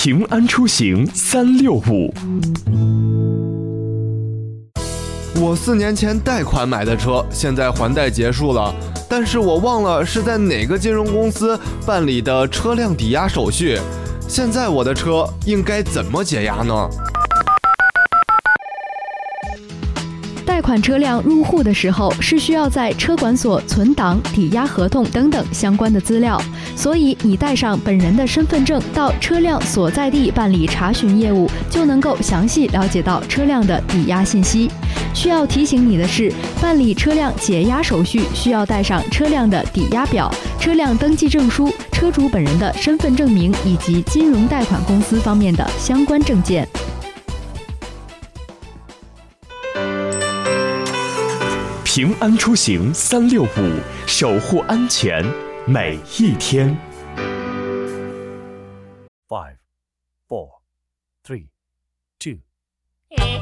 平安出行365。 我4年前贷款买的车，现在还贷结束了，但是我忘了是在哪个金融公司办理的车辆抵押手续。现在我的车应该怎么解押呢？ 贷款车辆入户的时候，是需要在车管所存档、抵押合同等等相关的资料，所以你带上本人的身份证到车辆所在地办理查询业务，就能够详细了解到车辆的抵押信息。需要提醒你的是，办理车辆解押手续需要带上车辆的抵押表、车辆登记证书、车主本人的身份证明以及金融贷款公司方面的相关证件。 平安出行365，守护安全每一天。 5, 4, 3, 2